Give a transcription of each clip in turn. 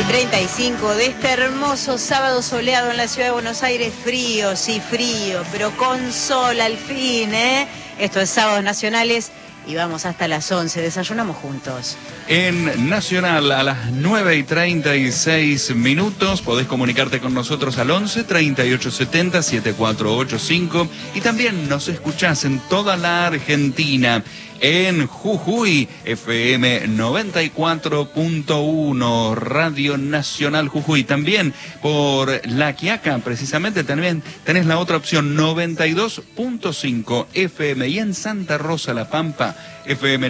9:35 de este hermoso sábado soleado en la ciudad de Buenos Aires. Frío, sí, frío, pero con sol al fin, ¿eh? Esto es Sábados Nacionales y vamos hasta las 11. Desayunamos juntos. En Nacional a las 9:36 podés comunicarte con nosotros al 11 3870 7485 y también nos escuchás en toda la Argentina en Jujuy, FM 94.1, Radio Nacional Jujuy. También por La Quiaca, precisamente, también tenés la otra opción, 92.5 FM. Y en Santa Rosa, La Pampa, FM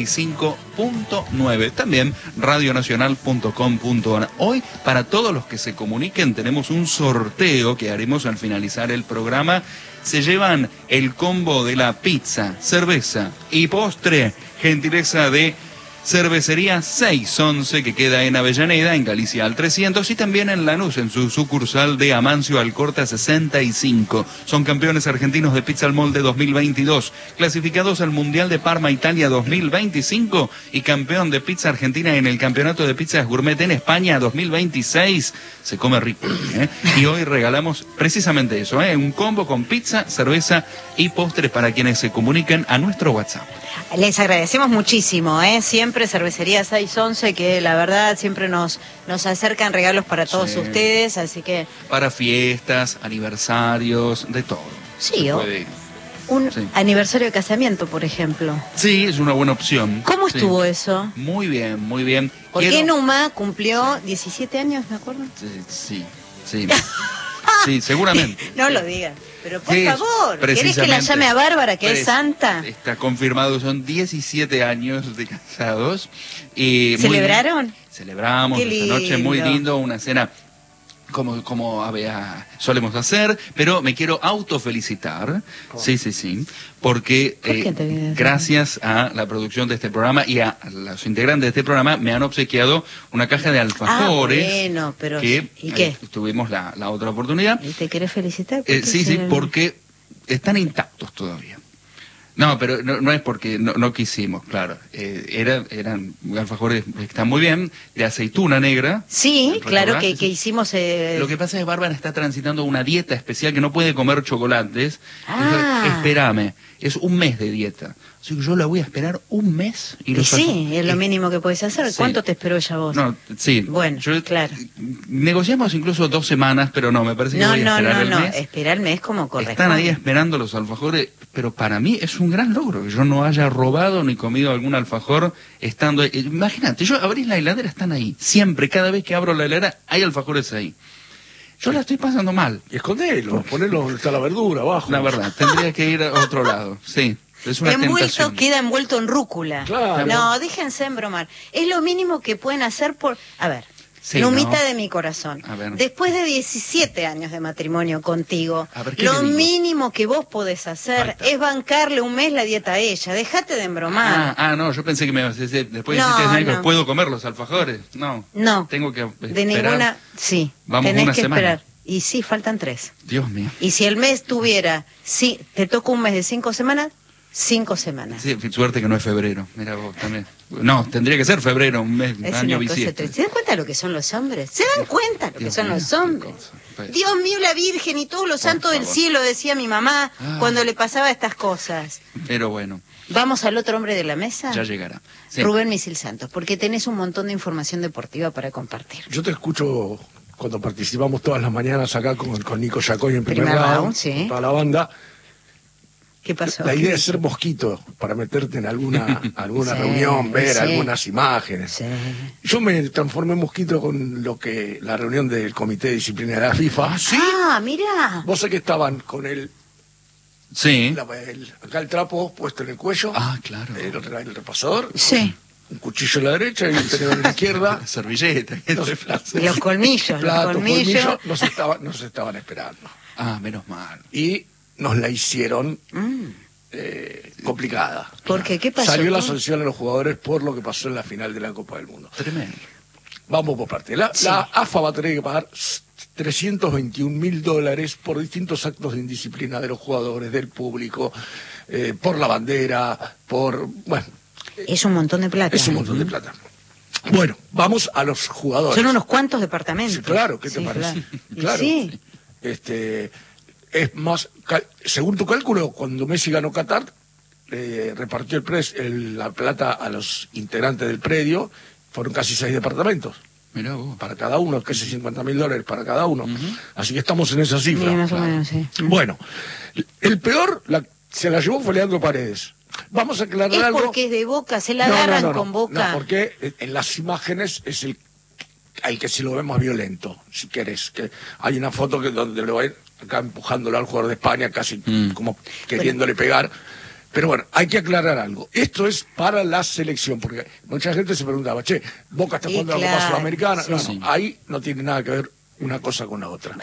95.9. También radionacional.com.ar. Hoy, para todos los que se comuniquen, tenemos un sorteo que haremos al finalizar el programa. Se llevan el combo de la pizza, cerveza y postre, gentileza de Cervecería 611, que queda en Avellaneda, en Galicia al 300, y también en Lanús, en su sucursal de Amancio Alcorta 65. Son campeones argentinos de Pizza al Molde 2022, clasificados al Mundial de Parma, Italia 2025, y campeón de Pizza Argentina en el Campeonato de Pizzas Gourmet en España 2026. Se come rico, ¿eh? Y hoy regalamos precisamente eso, un combo con pizza, cerveza y postres para quienes se comuniquen a nuestro WhatsApp. Les agradecemos muchísimo, siempre Cervecería 611, que la verdad siempre nos acercan regalos para todos ustedes, así que... Para fiestas, aniversarios, de todo. Sí, un aniversario de casamiento, por ejemplo. Sí, es una buena opción. ¿Cómo estuvo eso? Muy bien, muy bien. Porque Numa cumplió 17 años, ¿me acuerdo? Sí. Sí, seguramente. No lo digan. Pero por favor, ¿querés que la llame a Bárbara, que es santa? Está confirmado, son 17 años de casados. Y ¿celebraron? Celebramos esa noche, muy lindo, una cena como solemos hacer, pero me quiero autofelicitar, sí, porque gracias a la producción de este programa y a los integrantes de este programa me han obsequiado una caja de alfajores. Bueno, pero que, ¿y qué? Tuvimos la otra oportunidad. ¿Y te querés felicitar? Sí, porque están intactos todavía. No, pero no es porque no quisimos, claro. Eran alfajores que están muy bien, de aceituna negra. Sí, claro, que hicimos... Lo que pasa es que Bárbara está transitando una dieta especial que no puede comer chocolates. Entonces, espérame, es un mes de dieta. Así que yo la voy a esperar un mes. Y sí, es lo mínimo que puedes hacer. Sí. ¿Cuánto te esperó ella vos? No, sí. Bueno, claro. Negociamos incluso 2 semanas, pero no, me parece que voy a esperar el mes. Esperar el mes como corresponde. Están ahí esperando los alfajores, pero para mí es un gran logro que yo no haya robado ni comido algún alfajor estando... Imagínate, yo abrís la heladera, están ahí. Siempre, cada vez que abro la heladera, hay alfajores ahí. Yo la estoy pasando mal. Y escondelo, ponelo, está la verdura abajo. La verdad, tendría que ir a otro lado, sí. Es una tentación. Queda envuelto en rúcula. Claro. No, déjense embromar. Es lo mínimo que pueden hacer por... A ver, Numita de mi corazón. Después de 17 años de matrimonio contigo, lo mínimo que vos podés hacer es bancarle un mes la dieta a ella. Dejate de embromar. No, yo pensé que me ibas a decir, después de 17 años, ¿puedo comer los alfajores? No. Tengo que esperar. De ninguna... Sí, vamos tenés una que semana. esperar. Y sí, faltan 3. Dios mío. Y si el mes tuviera... Sí, te toca un mes de 5 semanas... 5 semanas. Sí, suerte que no es febrero. Mira vos también. No, tendría que ser febrero, un mes, un año bisiesto. ¿Se dan cuenta lo que son los hombres? ¿Se dan cuenta lo que son los hombres? Dios mío, la Virgen y todos los santos del cielo, decía mi mamá cuando le pasaba estas cosas. Pero bueno. ¿Vamos al otro hombre de la mesa? Ya llegará. Sí. Rubén Misil Santos, porque tenés un montón de información deportiva para compartir. Yo te escucho cuando participamos todas las mañanas acá con Nico Yacoy en primer round, con toda la banda. ¿Qué pasó? La idea es ser mosquito para meterte en alguna reunión, ver algunas imágenes. Sí. Yo me transformé en mosquito con la reunión del Comité de Disciplina de la FIFA. ¿Sí? Mira. Vos sé que estaban con el acá el trapo puesto en el cuello. Claro. El repasador. Sí. Un cuchillo a la derecha y un tenedor a la izquierda. La servilleta. Los colmillos. Los colmillos. Nos estaban esperando. Menos mal. Y nos la hicieron complicada. ¿Por qué? ¿Qué pasó? Salió la sanción a los jugadores por lo que pasó en la final de la Copa del Mundo. Tremendo. Vamos por parte. La AFA va a tener que pagar $321.000 por distintos actos de indisciplina de los jugadores, del público, por la bandera, por... Bueno. Es un montón de plata. Es un montón de plata. Bueno, vamos a los jugadores. Son unos cuantos departamentos. Sí, claro, ¿qué te parece? Claro. Sí. Es más, según tu cálculo, cuando Messi ganó Qatar, repartió la plata a los integrantes del predio, fueron casi 6 departamentos. Mirá vos. Para cada uno, casi $50.000 para cada uno. Así que estamos en esa cifra. Sí, más o menos, sí. Bueno, el peor se la llevó fue Leandro Paredes. Vamos a aclarar algo. Es porque es de Boca, se la agarran con Boca. No, porque en las imágenes es el que se lo ve más violento, si querés. Que hay una foto donde lo ven acá empujándolo al jugador de España, casi como queriéndole pegar. Pero bueno, hay que aclarar algo. Esto es para la selección, porque mucha gente se preguntaba, Boca está jugando la Copa Sudamericana. Sí. No, ahí no tiene nada que ver una cosa con la otra.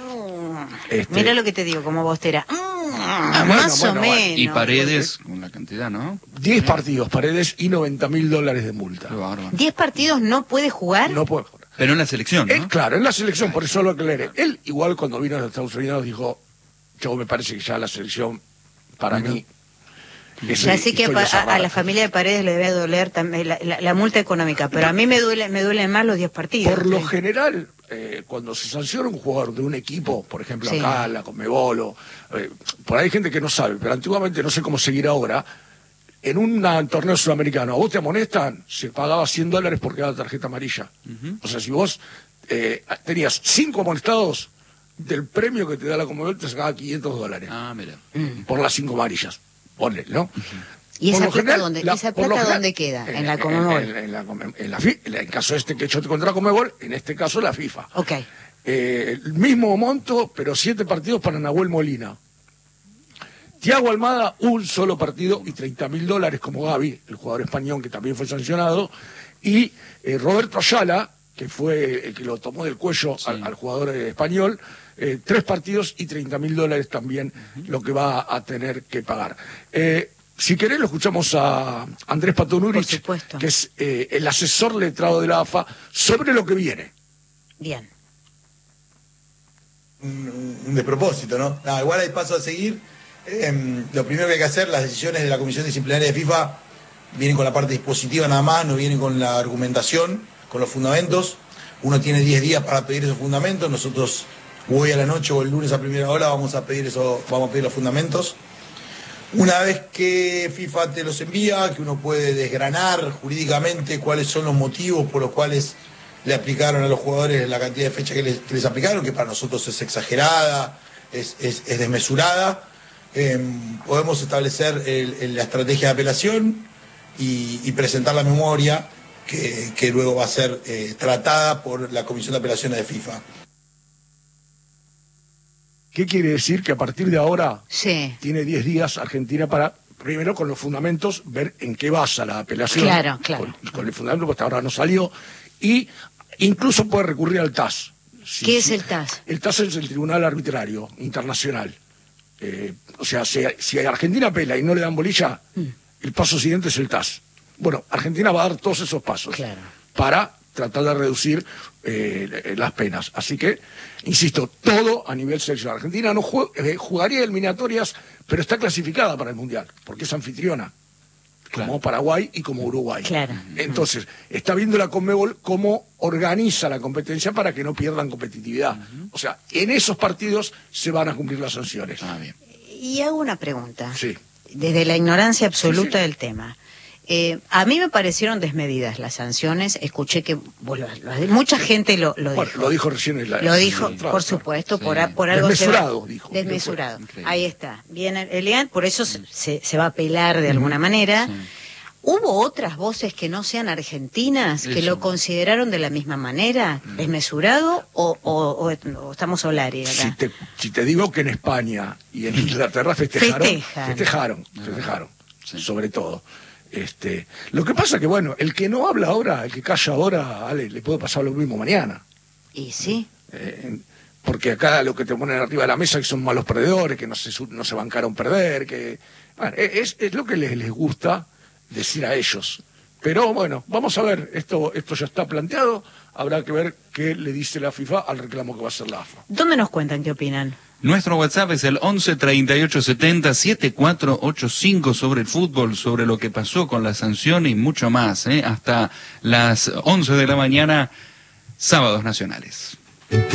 Mira lo que te digo, como Bostera. Más o menos. Y Paredes, con la cantidad, ¿no? 10 partidos, Paredes, y $90.000 de multa. 10 partidos no puede jugar. No puede jugar. Pero en la selección, ¿no? Claro, en la selección, por eso lo aclaré. Él, igual cuando vino a los Estados Unidos, dijo, yo me parece que ya la selección, para mí... Ya sé que a la familia de Paredes le debe doler también la multa económica, pero a mí me duelen más los 10 partidos. Por lo general, cuando se sanciona un jugador de un equipo, por ejemplo acá, la Conmebol, por ahí hay gente que no sabe, pero antiguamente, no sé cómo seguir ahora, en un torneo sudamericano, a vos te amonestan, se pagaba $100 por cada tarjeta amarilla. O sea, si vos tenías 5 amonestados, del premio que te da la Conmebol te sacaba $500. Ah, mira. Por las 5 amarillas. Ponle, ¿no? ¿Y esa plata dónde queda? ¿En la Conmebol? En caso que yo te contra la Conmebol, en este caso la FIFA. Ok. El mismo monto, pero 7 partidos para Nahuel Molina. Thiago Almada, un solo partido y $30.000 como Gavi, el jugador español que también fue sancionado. Y Roberto Ayala, que fue el que lo tomó del cuello al jugador español, 3 partidos y $30.000 también lo que va a tener que pagar. Si querés lo escuchamos a Andrés Patonurich, que es el asesor letrado de la AFA, sobre lo que viene. Bien. Un despropósito, ¿no? Igual hay paso a seguir. Lo primero que hay que hacer, las decisiones de la Comisión Disciplinaria de FIFA vienen con la parte dispositiva nada más, no vienen con la argumentación, con los fundamentos. Uno tiene 10 días para pedir esos fundamentos. Nosotros hoy a la noche o el lunes a primera hora vamos a pedir los fundamentos. Una vez que FIFA te los envía, que uno puede desgranar jurídicamente cuáles son los motivos por los cuales le aplicaron a los jugadores la cantidad de fechas que les aplicaron, que para nosotros es exagerada, es desmesurada, podemos establecer la estrategia de apelación y presentar la memoria que luego va a ser tratada por la Comisión de Apelaciones de FIFA. ¿Qué quiere decir? Que a partir de ahora tiene 10 días Argentina para, primero con los fundamentos, ver en qué basa la apelación. Claro. Con el fundamento, porque hasta ahora no salió. Y incluso puede recurrir al TAS. ¿Qué es el TAS? El TAS es el Tribunal Arbitrario Internacional. O sea, si Argentina apela y no le dan bolilla, el paso siguiente es el TAS. Bueno, Argentina va a dar todos esos pasos para tratar de reducir las penas. Así que, insisto, todo a nivel selección. Argentina no jugaría eliminatorias, pero está clasificada para el Mundial, porque es anfitriona, como Paraguay y como Uruguay. Entonces, está viendo la Conmebol cómo organiza la competencia para que no pierdan competitividad. O sea, en esos partidos se van a cumplir las sanciones. Bien. Y hago una pregunta. Sí. Desde la ignorancia absoluta del tema. A mí me parecieron desmedidas las sanciones. Escuché que mucha gente lo dijo. Bueno, lo dijo recién. Lo dijo, por supuesto, por algo desmesurado, dijo. Desmesurado. Ahí está. Bien elegante, por eso se va a apelar de alguna manera. ¿Hubo otras voces que no sean argentinas que lo consideraron de la misma manera? ¿Desmesurado o estamos solares acá? Si te digo que en España y en Inglaterra festejaron. Sobre todo. Lo que pasa que, bueno, el que no habla ahora, el que calla ahora, le puede pasar lo mismo mañana. ¿Y sí? Porque acá lo que te ponen arriba de la mesa que son malos perdedores, que no se bancaron perder, que bueno, es lo que les gusta decir a ellos. Pero bueno, vamos a ver, esto ya está planteado, habrá que ver qué le dice la FIFA al reclamo que va a hacer la AFA. ¿Dónde nos cuentan qué opinan? Nuestro WhatsApp es el 11 38 70 7485 sobre el fútbol, sobre lo que pasó con la sanción y mucho más, hasta las 11 de la mañana, sábados nacionales.